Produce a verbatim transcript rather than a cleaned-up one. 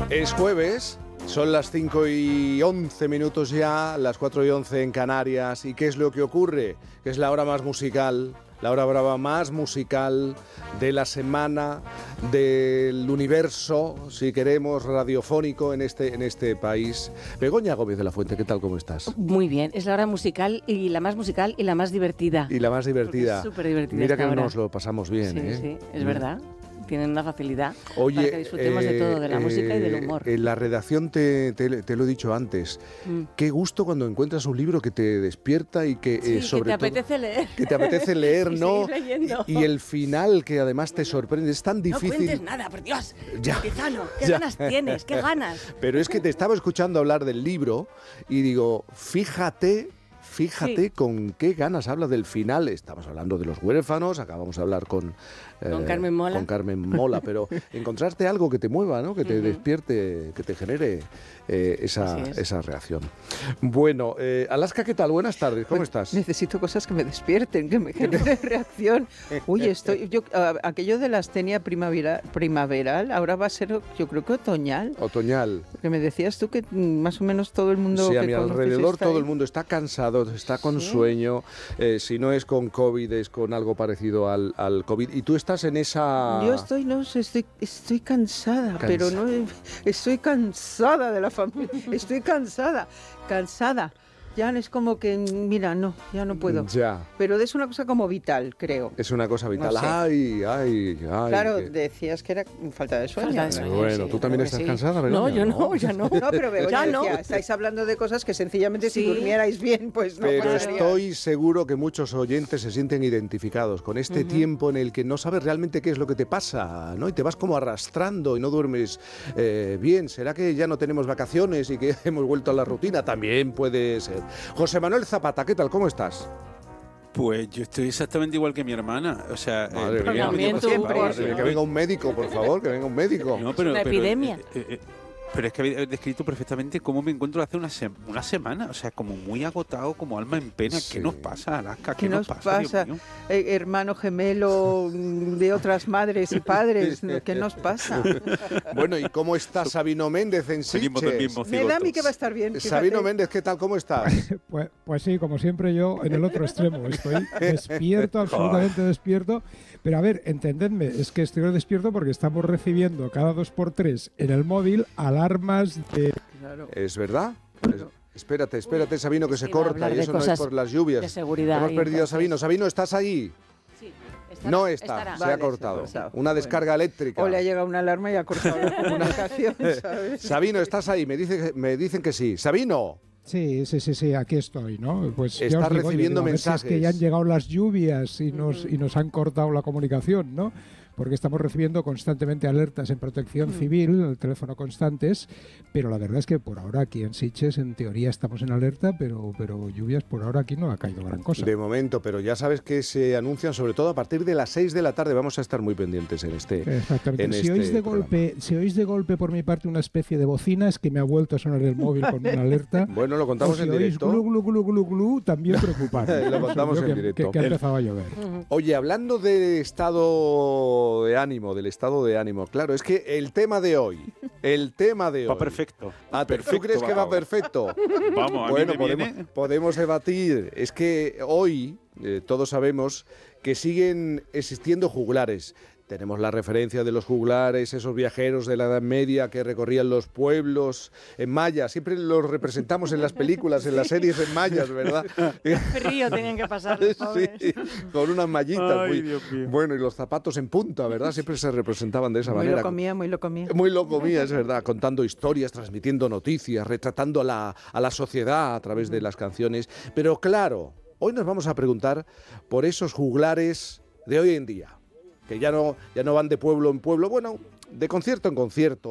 Es jueves, son las cinco y once minutos ya, las cuatro y once en Canarias. ¿Y qué es lo que ocurre? Que es la hora más musical, la hora brava más musical de la semana, del universo, si queremos, radiofónico en este, en este país. Begoña Gómez de la Fuente, ¿qué tal, cómo estás? Muy bien, es la hora musical y la más musical y la más divertida. Y la más divertida. Súper divertida. Mira que hora. nos lo pasamos bien, sí, ¿eh? Sí, es verdad. Tienen una facilidad Oye, para que disfrutemos eh, de todo, de la eh, música y del humor. En la redacción te, te, te lo he dicho antes. Mm. Qué gusto cuando encuentras un libro que te despierta y que sí, eh, sobre que te todo, apetece leer. Que te apetece leer, y ¿no? Y, y el final que además te sorprende. Es tan difícil. No cuentes nada, por Dios. Ya. Tizano, ¿qué Ya. ganas tienes? ¿Qué ganas? Pero es que te estaba escuchando hablar del libro y digo, fíjate... Fíjate sí. con qué ganas habla del final. Estamos hablando de Los huérfanos, acabamos de hablar con, eh, con Carmen Mola. Con Carmen Mola, pero encontrarte algo que te mueva, ¿no? Que te uh-huh. despierte, que te genere eh, esa, esa reacción. Bueno, eh, Alaska, ¿qué tal? Buenas tardes, ¿cómo pues estás? Necesito cosas que me despierten, que me generen reacción. Uy, estoy, yo, uh, aquello de la astenia primavera, primaveral, ahora va a ser, yo creo que otoñal. Otoñal. Porque me decías tú que más o menos todo el mundo sí, que a mi alrededor todo ahí. El mundo está cansado, está con ¿sí? sueño, eh, si no es con COVID, es con algo parecido al, al COVID. ¿Y tú estás en esa...? Yo estoy, no estoy, estoy cansada, Cansa. pero no, estoy cansada de la familia, estoy cansada, cansada. Ya es como que, mira, no, ya no puedo. Ya. Pero es una cosa como vital, creo. Es una cosa vital. No sé. Ay, ay, ay. Claro, que... decías que era falta de sueño. Falta de sueño bueno, sí, tú también estás sí. cansada, ¿verdad? No, yo no, ya no. No, pero Begoña ya no. decía, estáis hablando de cosas que sencillamente sí. si durmierais bien, pues no Pero pasaría. estoy seguro que muchos oyentes se sienten identificados con este uh-huh. tiempo en el que no sabes realmente qué es lo que te pasa, ¿no? Y te vas como arrastrando y no duermes eh, bien. ¿Será que ya no tenemos vacaciones y que hemos vuelto a la rutina? También puede ser. José Manuel Zapata, ¿qué tal? ¿Cómo estás? Pues yo estoy exactamente igual que mi hermana. O sea, madre eh, mía, mía, tú, madre, que venga un médico, por favor, que venga un médico. No, pero, una pero, epidemia. Eh, eh, Pero es que habéis descrito perfectamente cómo me encuentro hace una, se- una semana, o sea, como muy agotado, como alma en pena. Sí. ¿Qué nos pasa, Alaska? ¿Qué, ¿Qué nos pasa? pasa? Eh, hermano gemelo de otras madres y padres, ¿qué nos pasa? Bueno, ¿y cómo está Sabino Méndez en Seguimos del Sitges? mismo Me da a mí que va a estar bien. Fíjate. Sabino Méndez, ¿qué tal? ¿Cómo estás? Pues, pues sí, como siempre yo en el otro extremo. Estoy despierto, absolutamente despierto. Pero a ver, entendedme, es que estoy despierto porque estamos recibiendo cada dos por tres en el móvil alarmas de... Claro. ¿Es verdad? Es, espérate, espérate, Sabino, que se Sí, corta y eso no es por las lluvias. De seguridad. Hemos perdido a Sabino. Sabino, ¿estás ahí? Sí, estará, no está, estará. se Vale, ha cortado. se ha cortado. Una descarga bueno. eléctrica. O le ha llegado una alarma y ha cortado la comunicación, ¿sabes? Sabino, ¿estás ahí? Me, dice, me dicen que sí. Sabino. Sí, sí, sí, sí, aquí estoy, ¿no? Pues Estás ya os digo, recibiendo oye, digo, a ver mensajes. si es que ya han llegado las lluvias y nos, y nos han cortado la comunicación, ¿no? Porque estamos recibiendo constantemente alertas en protección civil, el teléfono constantes, pero la verdad es que por ahora aquí en Sitges en teoría estamos en alerta, pero, pero lluvias por ahora aquí no ha caído gran cosa. De momento, pero ya sabes que se anuncian sobre todo a partir de las seis de la tarde. Vamos a estar muy pendientes en este Exactamente. en Si, este oís de programa. golpe, si oís de golpe por mi parte una especie de bocina, es que me ha vuelto a sonar el móvil con una alerta. Bueno, lo contamos o si en oís directo. Glu, glu, glu, glu, glu, también preocuparme. Lo contamos en que, directo. Que, que ha empezado a llover. Oye, hablando del estado de ánimo, del estado de ánimo, claro, es que el tema de hoy, el tema de hoy... Va perfecto. Ah, perfecto ¿tú crees que va ahora. perfecto? Vamos, a Bueno, mí me podemos, viene... podemos debatir. Es que hoy eh, todos sabemos que siguen existiendo juglares. Tenemos la referencia de los juglares, esos viajeros de la Edad Media que recorrían los pueblos en maya. Siempre los representamos en las películas, en las series en mayas, ¿verdad? Frío tenían que pasar los pobres. Sí, con unas mallitas. Ay, muy, Dios mío. bueno, y los zapatos en punta, ¿verdad? Siempre se representaban de esa Muy manera. lo comía, muy lo comía. Muy lo comía, es verdad, contando historias, transmitiendo noticias, retratando a la, a la sociedad a través de las canciones. Pero claro, hoy nos vamos a preguntar por esos juglares de hoy en día, que ya no, ya no van de pueblo en pueblo, bueno, de concierto en concierto.